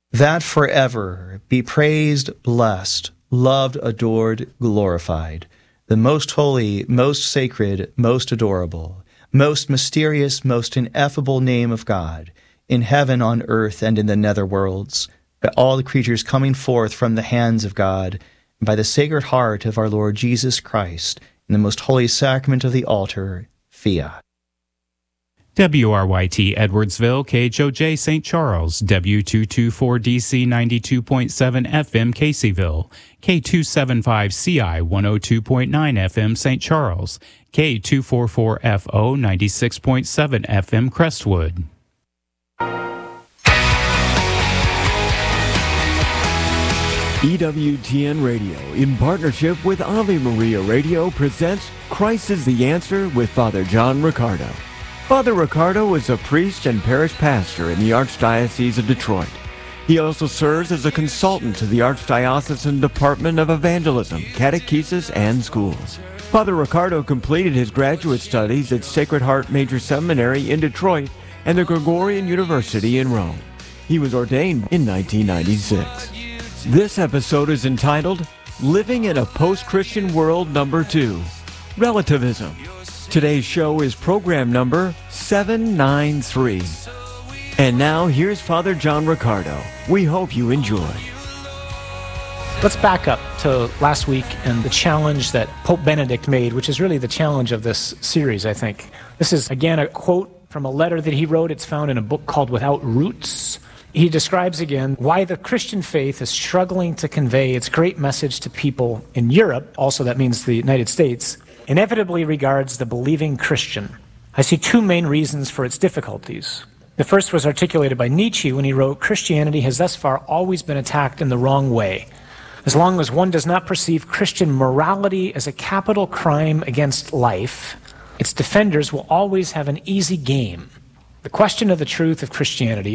that forever be praised, blessed, loved, adored, glorified, the most holy, most sacred, most adorable, most mysterious, most ineffable name of God, in heaven, on earth, and in the nether worlds, by all the creatures coming forth from the hands of God, and by the sacred heart of our Lord Jesus Christ, in the most holy sacrament of the altar, fiat. WRYT Edwardsville, KHOJ St. Charles, W224DC 92.7 FM Caseyville, K275CI 102.9 FM St. Charles, K244FO 96.7 FM Crestwood. EWTN Radio, in partnership with Ave Maria Radio, presents Christ is the Answer with Father John Riccardo. Father Riccardo is a priest and parish pastor in the Archdiocese of Detroit. He also serves as a consultant to the Archdiocesan Department of Evangelism, Catechesis, and Schools. Father Riccardo completed his graduate studies at Sacred Heart Major Seminary in Detroit and the Gregorian University in Rome. He was ordained in 1996. This episode is entitled, Living in a Post-Christian World Number 2, Relativism. Today's show is program number 793. And now, here's Father John Riccardo. We hope you enjoy. Let's back up to last week and the challenge that Pope Benedict made, which is really the challenge of this series, I think. This is, again, a quote from a letter that he wrote. It's found in a book called Without Roots. He describes again why the Christian faith is struggling to convey its great message to people in Europe, also that means the United States, inevitably regards the believing Christian. I see two main reasons for its difficulties. The first was articulated by Nietzsche when he wrote, Christianity has thus far always been attacked in the wrong way. As long as one does not perceive Christian morality as a capital crime against life, its defenders will always have an easy game. The question of the truth of Christianity,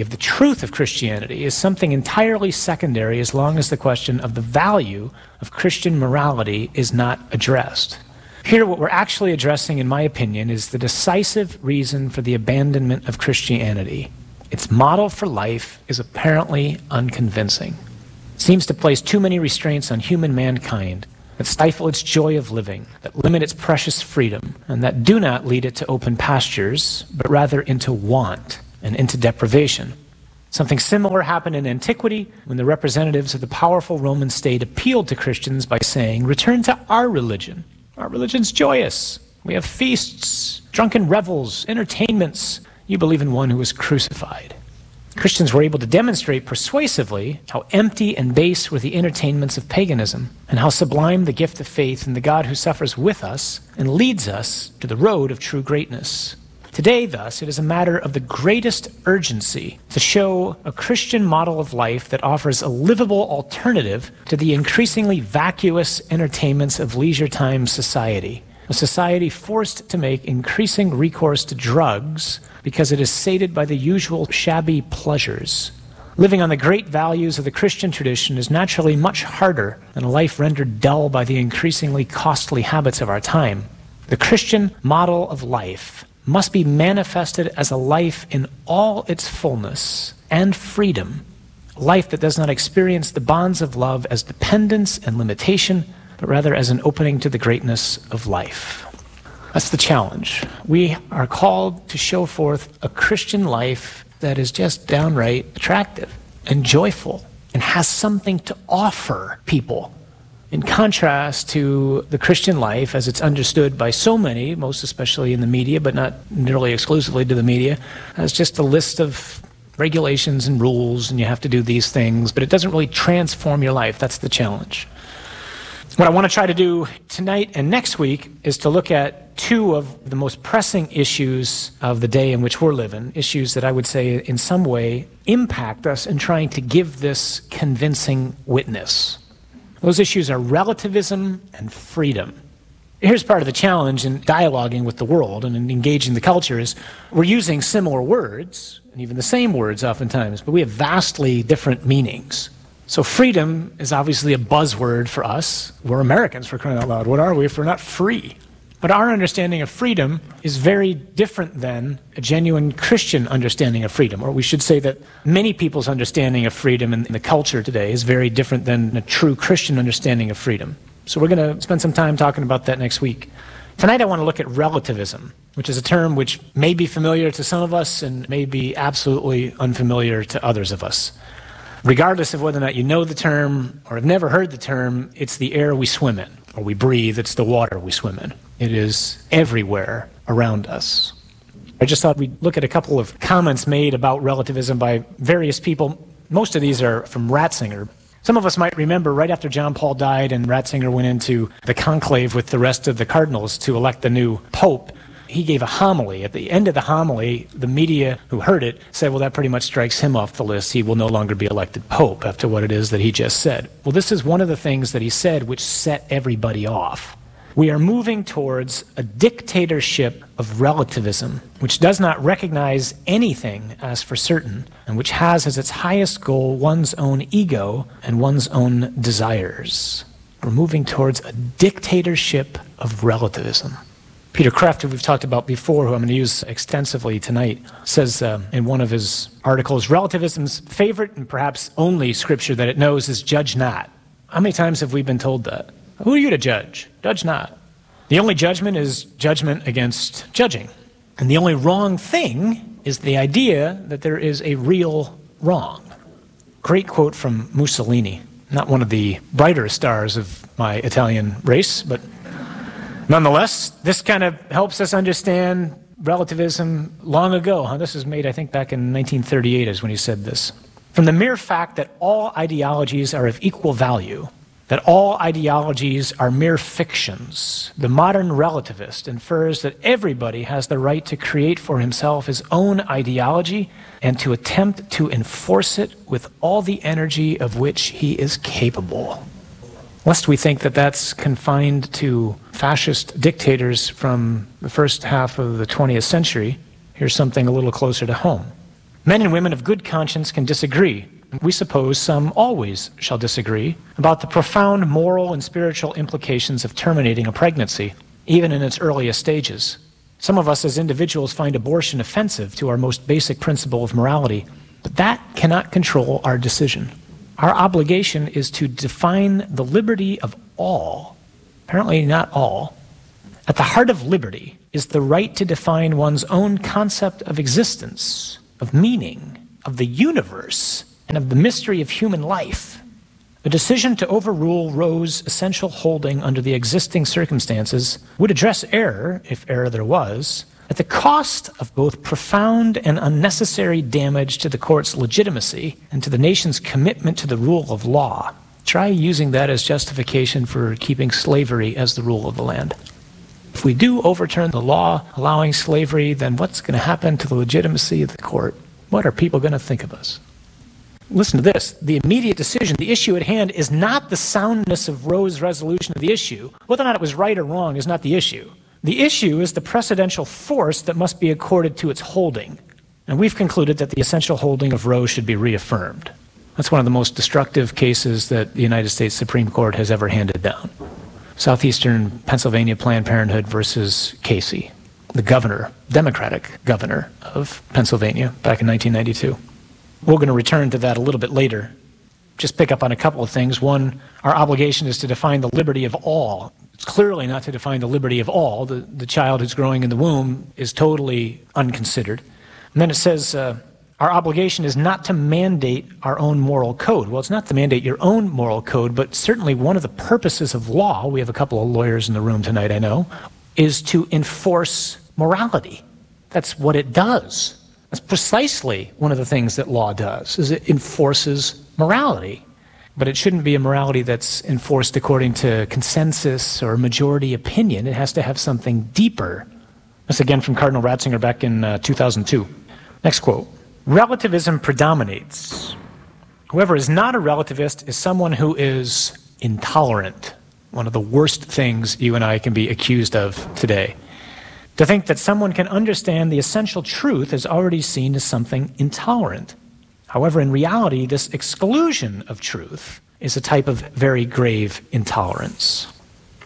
is something entirely secondary as long as the question of the value of Christian morality is not addressed. Here, what we're actually addressing, in my opinion, is the decisive reason for the abandonment of Christianity. Its model for life is apparently unconvincing. It seems to place too many restraints on human mankind that stifle its joy of living, that limit its precious freedom, and that do not lead it to open pastures, but rather into want and into deprivation. Something similar happened in antiquity when the representatives of the powerful Roman state appealed to Christians by saying, return to our religion. Our religion's joyous. We have feasts, drunken revels, entertainments. You believe in one who was crucified. Christians were able to demonstrate persuasively how empty and base were the entertainments of paganism, and how sublime the gift of faith in the God who suffers with us and leads us to the road of true greatness. Today, thus, it is a matter of the greatest urgency to show a Christian model of life that offers a livable alternative to the increasingly vacuous entertainments of leisure time society, a society forced to make increasing recourse to drugs because it is sated by the usual shabby pleasures. Living on the great values of the Christian tradition is naturally much harder than a life rendered dull by the increasingly costly habits of our time. The Christian model of life must be manifested as a life in all its fullness and freedom, a life that does not experience the bonds of love as dependence and limitation, but rather as an opening to the greatness of life. That's the challenge. We are called to show forth a Christian life that is just downright attractive and joyful and has something to offer people, in contrast to the Christian life as it's understood by so many, most especially in the media, but not nearly exclusively to the media, as just a list of regulations and rules, and you have to do these things, but it doesn't really transform your life. That's the challenge. What I want to try to do tonight and next week is to look at two of the most pressing issues of the day in which we're living, issues that I would say in some way impact us in trying to give this convincing witness. Those issues are relativism and freedom. Here's part of the challenge in dialoguing with the world and in engaging the culture is we're using similar words, and even the same words oftentimes, but we have vastly different meanings. So freedom is obviously a buzzword for us. We're Americans, for crying out loud. What are we if we're not free? But our understanding of freedom is very different than a genuine Christian understanding of freedom. Or we should say that many people's understanding of freedom in the culture today is very different than a true Christian understanding of freedom. So we're going to spend some time talking about that next week. Tonight I want to look at relativism, which is a term which may be familiar to some of us and may be absolutely unfamiliar to others of us. Regardless of whether or not you know the term or have never heard the term, it's the air we swim in, or we breathe, it's the water we swim in. It is everywhere around us. I just thought we'd look at a couple of comments made about relativism by various people. Most of these are from Ratzinger. Some of us might remember right after John Paul died and Ratzinger went into the conclave with the rest of the cardinals to elect the new pope, he gave a homily. At the end of the homily, the media who heard it said, well, that pretty much strikes him off the list. He will no longer be elected pope after what it is that he just said. Well, this is one of the things that he said which set everybody off. We are moving towards a dictatorship of relativism, which does not recognize anything as for certain, and which has as its highest goal one's own ego and one's own desires. We're moving towards a dictatorship of relativism. Peter Kreeft, who we've talked about before, who I'm going to use extensively tonight, says in one of his articles, relativism's favorite and perhaps only scripture that it knows is judge not. How many times have we been told that? Who are you to judge? Judge not. The only judgment is judgment against judging. And the only wrong thing is the idea that there is a real wrong. Great quote from Mussolini, not one of the brighter stars of my Italian race, but nonetheless, this kind of helps us understand relativism long ago. This was made, I think, back in 1938 is when he said this. From the mere fact that all ideologies are of equal value, that all ideologies are mere fictions, the modern relativist infers that everybody has the right to create for himself his own ideology and to attempt to enforce it with all the energy of which he is capable. Lest we think that that's confined to fascist dictators from the first half of the 20th century, here's something a little closer to home. Men and women of good conscience can disagree. We suppose some always shall disagree about the profound moral and spiritual implications of terminating a pregnancy, even in its earliest stages. Some of us as individuals find abortion offensive to our most basic principle of morality, but that cannot control our decision. Our obligation is to define the liberty of all, apparently not all. At the heart of liberty is the right to define one's own concept of existence, of meaning, of the universe, and of the mystery of human life. The decision to overrule Roe's essential holding under the existing circumstances would address error, if error there was, at the cost of both profound and unnecessary damage to the court's legitimacy and to the nation's commitment to the rule of law. Try using that as justification for keeping slavery as the rule of the land. If we do overturn the law allowing slavery, then what's going to happen to the legitimacy of the court? What are people going to think of us? Listen to this. The immediate decision, the issue at hand, is not the soundness of Roe's resolution of the issue. Whether or not it was right or wrong is not the issue. The issue is the precedential force that must be accorded to its holding. And we've concluded that the essential holding of Roe should be reaffirmed. That's one of the most destructive cases that the United States Supreme Court has ever handed down. Southeastern Pennsylvania Planned Parenthood versus Casey, the governor, Democratic governor of Pennsylvania back in 1992. We're going to return to that a little bit later. Just pick up on a couple of things. One, our obligation is to define the liberty of all. It's clearly not to define the liberty of all. The child who's growing in the womb is totally unconsidered. And then it says, our obligation is not to mandate our own moral code. Well, it's not to mandate your own moral code, but certainly one of the purposes of law, we have a couple of lawyers in the room tonight, I know, is to enforce morality. That's what it does. That's precisely one of the things that law does, is it enforces morality. But it shouldn't be a morality that's enforced according to consensus or majority opinion. It has to have something deeper. That's again from Cardinal Ratzinger back in 2002. Next quote. Relativism predominates. Whoever is not a relativist is someone who is intolerant. One of the worst things you and I can be accused of today. To think that someone can understand the essential truth is already seen as something intolerant. However, in reality, this exclusion of truth is a type of very grave intolerance.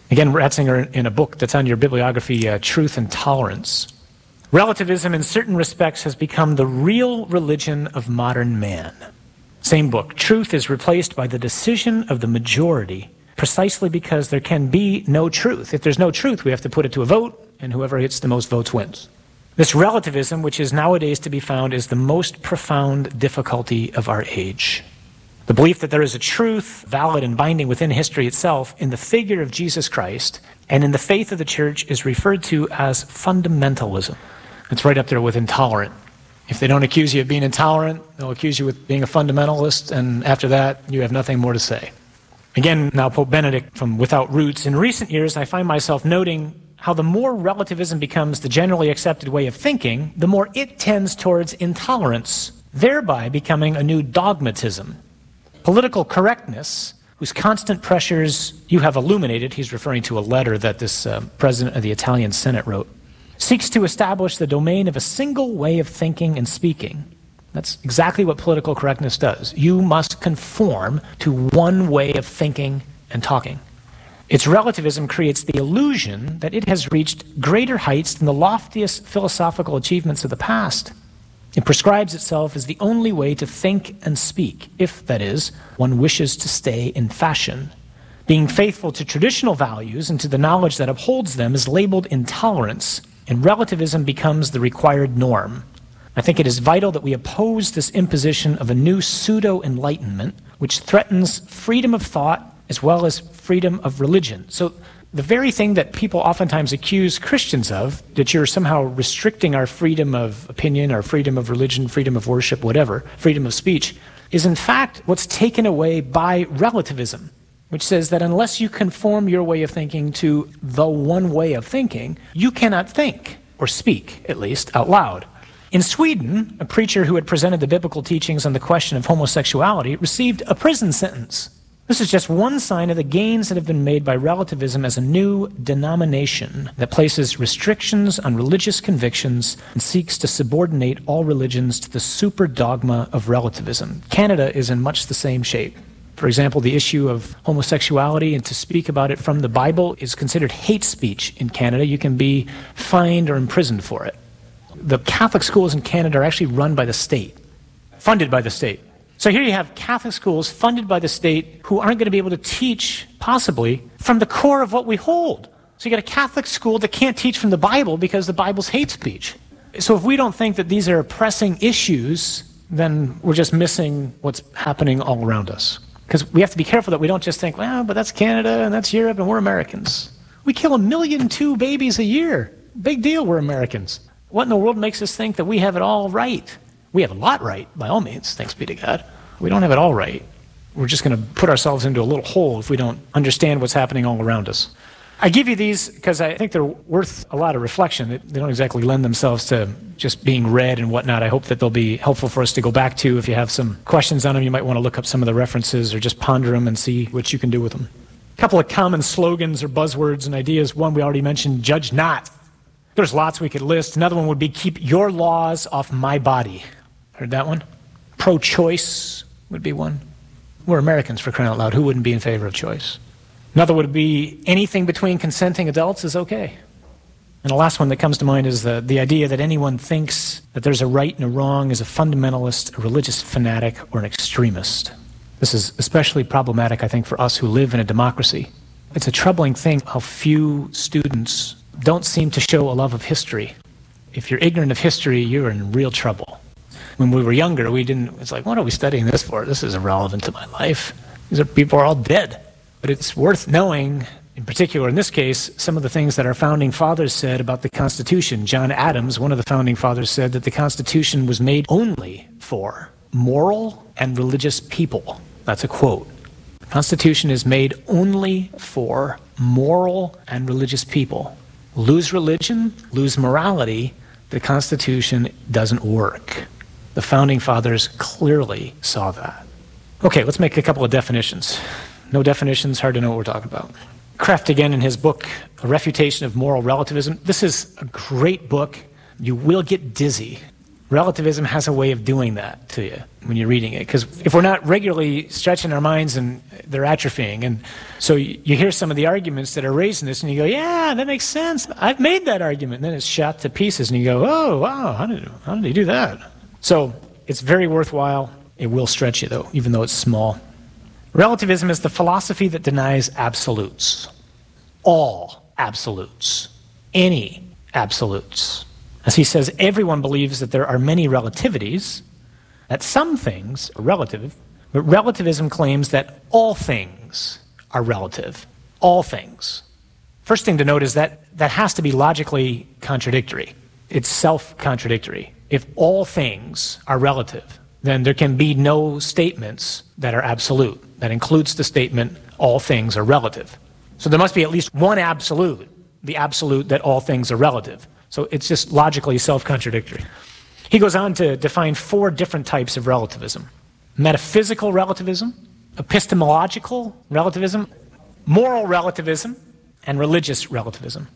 Again, Ratzinger in a book that's on your bibliography, Truth and Tolerance. Relativism in certain respects has become the real religion of modern man. Same book. Truth is replaced by the decision of the majority precisely because there can be no truth. If there's no truth, we have to put it to a vote, and whoever gets the most votes wins. This relativism, which is nowadays to be found, is the most profound difficulty of our age. The belief that there is a truth, valid and binding within history itself, in the figure of Jesus Christ and in the faith of the church is referred to as fundamentalism. It's right up there with intolerant. If they don't accuse you of being intolerant, they'll accuse you of being a fundamentalist, and after that, you have nothing more to say. Again, now Pope Benedict from Without Roots. In recent years, I find myself noting how the more relativism becomes the generally accepted way of thinking, the more it tends towards intolerance, thereby becoming a new dogmatism. Political correctness, whose constant pressures you have illuminated, he's referring to a letter that this president of the Italian Senate wrote, seeks to establish the domain of a single way of thinking and speaking. That's exactly what political correctness does. You must conform to one way of thinking and talking. Its relativism creates the illusion that it has reached greater heights than the loftiest philosophical achievements of the past. It prescribes itself as the only way to think and speak, if, that is, one wishes to stay in fashion. Being faithful to traditional values and to the knowledge that upholds them is labeled intolerance, and relativism becomes the required norm. I think it is vital that we oppose this imposition of a new pseudo-enlightenment, which threatens freedom of thought as well as freedom of religion. So the very thing that people oftentimes accuse Christians of, that you're somehow restricting our freedom of opinion, our freedom of religion, freedom of worship, whatever, freedom of speech, is in fact what's taken away by relativism, which says that unless you conform your way of thinking to the one way of thinking, you cannot think, or speak, at least, out loud. In Sweden, a preacher who had presented the biblical teachings on the question of homosexuality received a prison sentence. This is just one sign of the gains that have been made by relativism as a new denomination that places restrictions on religious convictions and seeks to subordinate all religions to the super dogma of relativism. Canada is in much the same shape. For example, the issue of homosexuality and to speak about it from the Bible is considered hate speech in Canada. You can be fined or imprisoned for it. The Catholic schools in Canada are actually run by the state, funded by the state. So here you have Catholic schools funded by the state who aren't going to be able to teach, possibly, from the core of what we hold. So you got a Catholic school that can't teach from the Bible because the Bible's hate speech. So if we don't think that these are pressing issues, then we're just missing what's happening all around us. Because we have to be careful that we don't just think, well, but that's Canada and that's Europe and we're Americans. We kill 1.2 million babies a year. Big deal, we're Americans. What in the world makes us think that we have it all right? We have a lot right, by all means, thanks be to God. We don't have it all right. We're just going to put ourselves into a little hole if we don't understand what's happening all around us. I give you these because I think they're worth a lot of reflection. They don't exactly lend themselves to just being read and whatnot. I hope that they'll be helpful for us to go back to. If you have some questions on them, you might want to look up some of the references or just ponder them and see what you can do with them. A couple of common slogans or buzzwords and ideas. One we already mentioned, judge not. There's lots we could list. Another one would be keep your laws off my body. Heard that one? Pro-choice would be one. We're Americans, for crying out loud. Who wouldn't be in favor of choice? Another would be anything between consenting adults is okay. And the last one that comes to mind is the idea that anyone thinks that there's a right and a wrong is a fundamentalist, a religious fanatic, or an extremist. This is especially problematic, I think, for us who live in a democracy. It's a troubling thing how few students don't seem to show a love of history. If you're ignorant of history, you're in real trouble. When we were younger, it's like, what are we studying this for? This is irrelevant to my life. People are all dead. But it's worth knowing, in particular in this case, some of the things that our founding fathers said about the Constitution. John Adams, one of the founding fathers, said that the Constitution was made only for moral and religious people. That's a quote. The Constitution is made only for moral and religious people. Lose religion, lose morality, the Constitution doesn't work. The founding fathers clearly saw that. Okay, let's make a couple of definitions. No definitions, hard to know what we're talking about. Krefft, again, in his book, A Refutation of Moral Relativism. This is a great book. You will get dizzy. Relativism has a way of doing that to you when you're reading it, because if we're not regularly stretching our minds, and they're atrophying, and so you hear some of the arguments that are raised in this, and you go, yeah, that makes sense. I've made that argument. And then it's shot to pieces, and you go, oh, wow, how did he do that? So it's very worthwhile. It will stretch you, though, even though it's small. Relativism is the philosophy that denies absolutes. All absolutes. Any absolutes. As he says, everyone believes that there are many relativities, that some things are relative, but relativism claims that all things are relative. All things. First thing to note is that has to be logically contradictory. It's self-contradictory. If all things are relative, then there can be no statements that are absolute. That includes the statement, all things are relative. So there must be at least one absolute, the absolute that all things are relative. So it's just logically self-contradictory. He goes on to define 4 different types of relativism. Metaphysical relativism, epistemological relativism, moral relativism, and religious relativism.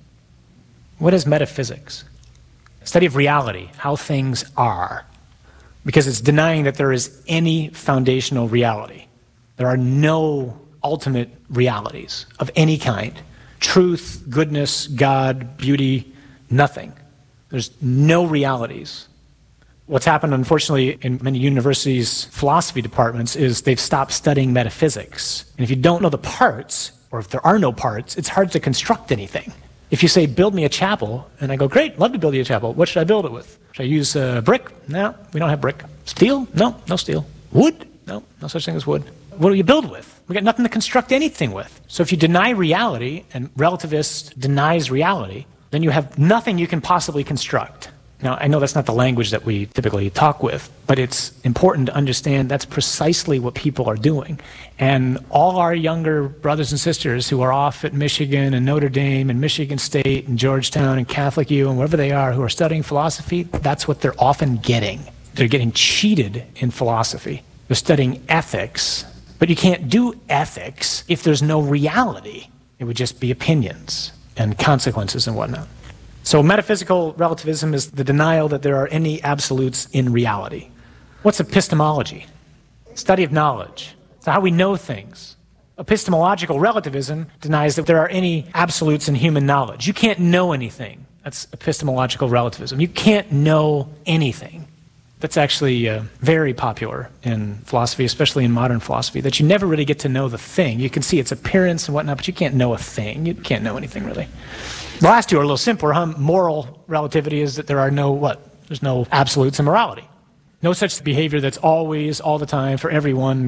What is metaphysics? Study of reality, how things are. Because it's denying that there is any foundational reality. There are no ultimate realities of any kind. Truth, goodness, God, beauty, nothing. There's no realities. What's happened, unfortunately, in many universities' philosophy departments is they've stopped studying metaphysics. And if you don't know the parts, or if there are no parts, it's hard to construct anything. If you say, build me a chapel, and I go, great, love to build you a chapel. What should I build it with? Should I use brick? No, we don't have brick. Steel? No steel. Wood? No such thing as wood. What do you build with? We got nothing to construct anything with. So if you deny reality, and relativist denies reality, then you have nothing you can possibly construct. Now, I know that's not the language that we typically talk with, but it's important to understand that's precisely what people are doing. And all our younger brothers and sisters who are off at Michigan and Notre Dame and Michigan State and Georgetown and Catholic U and wherever they are who are studying philosophy, that's what they're often getting. They're getting cheated in philosophy. They're studying ethics, but you can't do ethics if there's no reality. It would just be opinions and consequences and whatnot. So metaphysical relativism is the denial that there are any absolutes in reality. What's epistemology? Study of knowledge. It's how we know things. Epistemological relativism denies that there are any absolutes in human knowledge. You can't know anything. That's epistemological relativism. You can't know anything. That's actually very popular in philosophy, especially in modern philosophy, that you never really get to know the thing. You can see its appearance and whatnot, but you can't know a thing. You can't know anything, really. The last two are a little simpler. Moral relativity is that there are no what? There's no absolutes in morality. No such behavior that's always, all the time, for everyone,